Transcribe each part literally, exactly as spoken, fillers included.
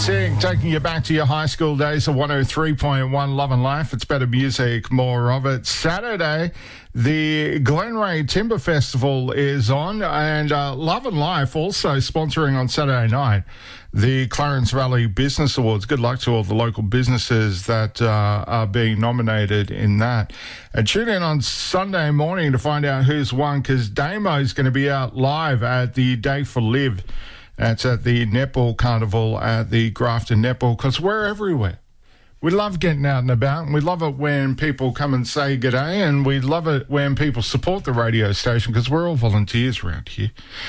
Sing, taking you back to your high school days of one oh three point one Love and Life. It's better music, more of it. Saturday, the Glenray Timber Festival is on, and uh, Love and Life also sponsoring on Saturday night the Clarence Valley Business Awards. Good luck to all the local businesses that uh, are being nominated in that. And tune in on Sunday morning to find out who's won, because Damo is going to be out live at the Day for Live. That's at the Netball Carnival at the Grafton Netball, because we're everywhere. We love getting out and about, and we love it when people come and say g'day, and we love it when people support the radio station, because we're all volunteers around here.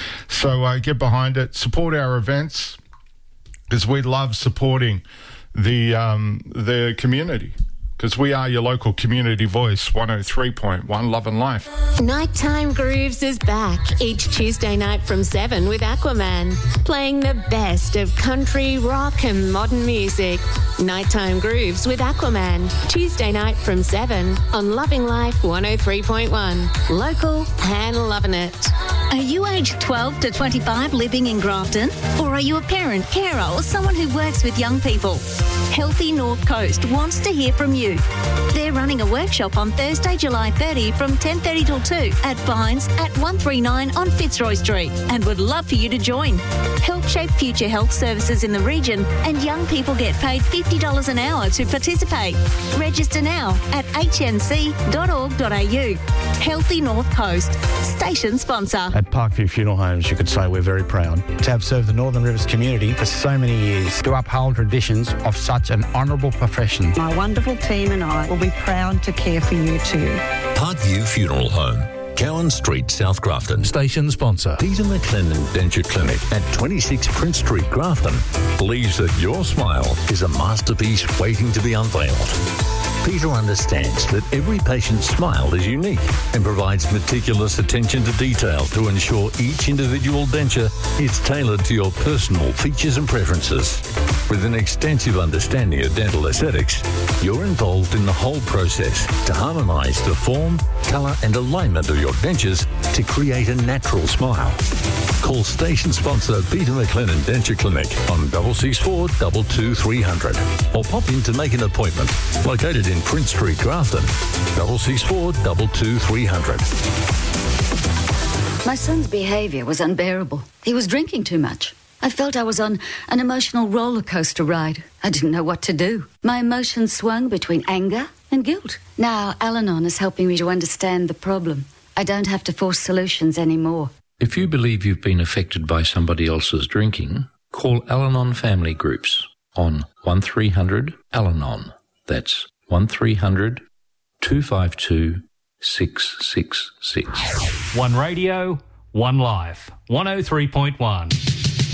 So uh, get behind it, support our events, because we love supporting the um, the community, because we are your local community voice. One oh three point one Love and Life. Nighttime Grooves is back each Tuesday night from seven with Aquaman, playing the best of country, rock and modern music. Nighttime Grooves with Aquaman, Tuesday night from seven on Loving Life one oh three point one. Local and loving it. Are you aged twelve to twenty-five living in Grafton? Or are you a parent, carer or someone who works with young people? Healthy North Coast wants to hear from you. They're running a workshop on Thursday, July thirtieth from ten thirty till two at Vines at one thirty-nine on Fitzroy Street, and would love for you to join. Help shape future health services in the region, and young people get paid fifty dollars an hour to participate. Register now at h n c dot org dot a u. Healthy North Coast, station sponsor. At Parkview Funeral Homes, you could say we're very proud to have served the Northern Rivers community for so many years, to uphold traditions of such an honourable profession. My wonderful team and I will be proud to care for you too. Parkview Funeral Home, Cowan Street, South Grafton. Station sponsor. Peter McLennan Denture Clinic at twenty-six Prince Street, Grafton, believes that your smile is a masterpiece waiting to be unveiled. Peter understands that every patient's smile is unique and provides meticulous attention to detail to ensure each individual denture is tailored to your personal features and preferences. With an extensive understanding of dental aesthetics, you're involved in the whole process to harmonise the form, colour and alignment of your dentures to create a natural smile. Call station sponsor Peter McLennan Denture Clinic on double six four two two three hundred or pop in to make an appointment. Located in Prince Street, Grafton, double six four two two three hundred. My son's behaviour was unbearable. He was drinking too much. I felt I was on an emotional roller coaster ride. I didn't know what to do. My emotions swung between anger and guilt. Now Al-Anon is helping me to understand the problem. I don't have to force solutions anymore. If you believe you've been affected by somebody else's drinking, call Al-Anon Family Groups on one three hundred Al-Anon. That's one three hundred two five two six six six. One radio, one life. one oh three point one.